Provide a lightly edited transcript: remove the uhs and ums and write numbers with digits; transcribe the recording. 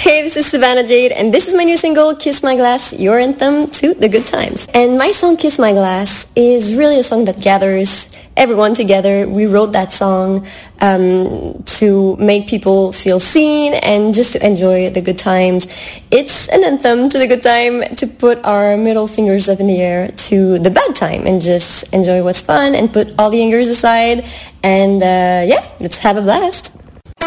Hey, this is Savannah Jade, and this is my new single, Kiss My Glass, your anthem to the good times. And my song, Kiss My Glass, is really a song that gathers everyone together. We wrote that song to make people feel seen and just to enjoy the good times. It's an anthem to the good time, to put our middle fingers up in the air to the bad time and just enjoy what's fun and put all the angers aside. And yeah, let's have a blast.